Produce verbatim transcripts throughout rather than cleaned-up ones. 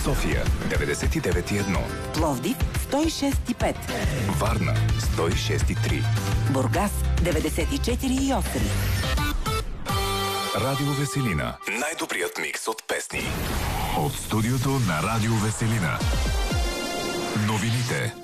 София деветдесет и девет и едно, Пловдив сто и шест и пет, Варна сто и шест и три, Бургас деветдесет и четири и осем. Радио Веселина. Най-добрият микс от песни. От студиото на Радио Веселина. Новините.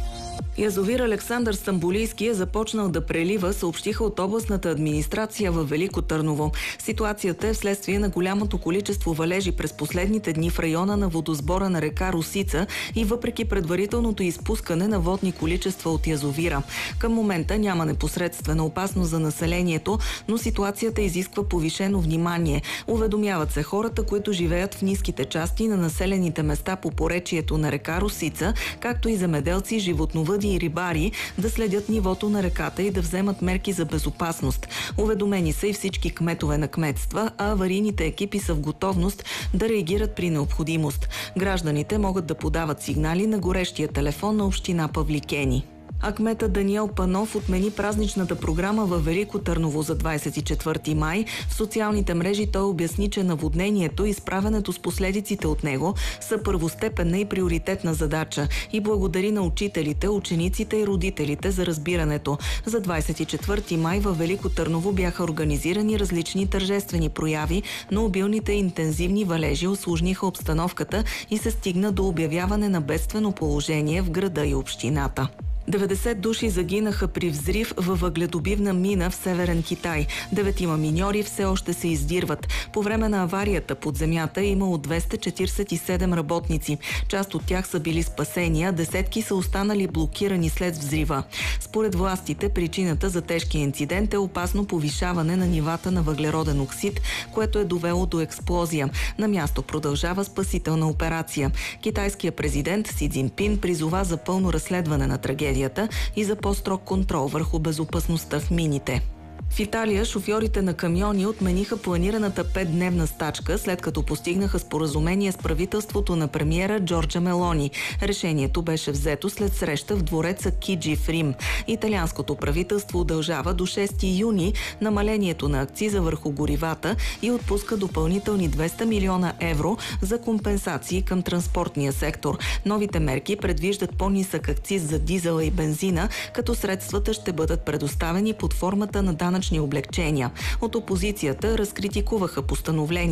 Язовир Александър Стамболийски е започнал да прелива, съобщиха от областната администрация във Велико Търново. Ситуацията е вследствие на голямото количество валежи през последните дни в района на водосбора на река Росица и въпреки предварителното изпускане на водни количества от язовира. Към момента няма непосредствена опасност за населението, но ситуацията изисква повишено внимание. Уведомяват се хората, които живеят в ниските части на населените места по поречието на река Росица, както и земеделци, животновъди и рибари да следят нивото на реката и да вземат мерки за безопасност. Уведомени са и всички кметове на кметства, а аварийните екипи са в готовност да реагират при необходимост. Гражданите могат да подават сигнали на горещия телефон на община Павликени. А кметът Даниел Панов отмени празничната програма във Велико Търново за двадесет и четвърти май. В социалните мрежи той обясни, че наводнението и справянето с последиците от него са първостепенна и приоритетна задача и благодари на учителите, учениците и родителите за разбирането. За двадесет и четвърти май във Велико Търново бяха организирани различни тържествени прояви, но обилните и интензивни валежи усложниха обстановката и се стигна до обявяване на бедствено положение в града и общината. деветдесет души загинаха при взрив във въгледобивна мина в Северен Китай. Деветима миньори все още се издирват. По време на аварията под земята е имало двеста четиридесет и седем работници. Част от тях са били спасени, а десетки са останали блокирани след взрива. Според властите, причината за тежкия инцидент е опасно повишаване на нивата на въглероден оксид, което е довело до експлозия. На място продължава спасителна операция. Китайският президент Си Цзинпин призова за пълно разследване на трагедията и за по-строг контрол върху безопасността в мините. В Италия шофьорите на камиони отмениха планираната петдневна стачка, след като постигнаха споразумение с правителството на премиера Джорджа Мелони. Решението беше взето след среща в двореца Киджи в Рим. Италианското правителство удължава до шести юни намалението на акциза върху горивата и отпуска допълнителни двеста милиона евро за компенсации към транспортния сектор. Новите мерки предвиждат по-нисък акциз за дизела и бензина, като средствата ще бъдат предоставени под формата на данъчни облегчения. От опозицията разкритикуваха постановление